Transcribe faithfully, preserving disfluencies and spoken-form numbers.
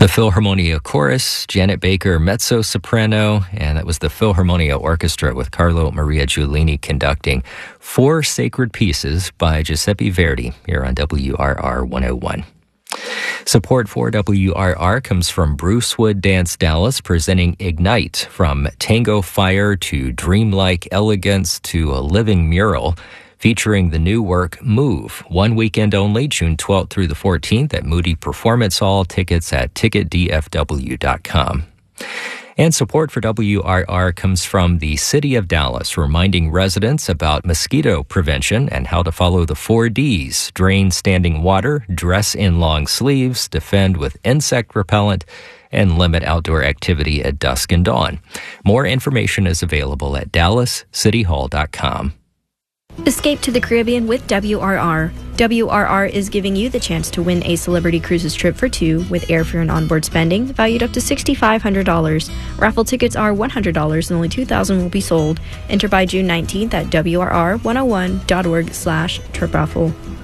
The Philharmonia Chorus, Janet Baker mezzo-soprano, and that was the Philharmonia Orchestra with Carlo Maria Giulini conducting four sacred pieces by Giuseppe Verdi here on W R R one oh one. Support for W R R comes from Brucewood Dance Dallas, presenting Ignite, from tango fire to dreamlike elegance to a living mural, featuring the new work Move, one weekend only, June twelfth through the fourteenth at Moody Performance Hall. Tickets at ticket d f w dot com. And support for W R R comes from the City of Dallas, reminding residents about mosquito prevention and how to follow the four Ds: drain standing water, dress in long sleeves, defend with insect repellent, and limit outdoor activity at dusk and dawn. More information is available at dallas city hall dot com. Escape to the Caribbean with W R R. W R R is giving you the chance to win a Celebrity Cruises trip for two with airfare and onboard spending valued up to six thousand five hundred dollars. Raffle tickets are one hundred dollars and only two thousand will be sold. Enter by June nineteenth at W R R one oh one dot org slash trip raffle.